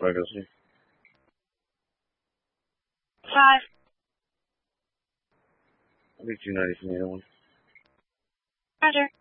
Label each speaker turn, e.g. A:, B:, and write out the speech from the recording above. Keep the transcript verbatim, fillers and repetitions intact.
A: What I go see?
B: Five.
A: I'll be two ninety from the other one.
B: Roger.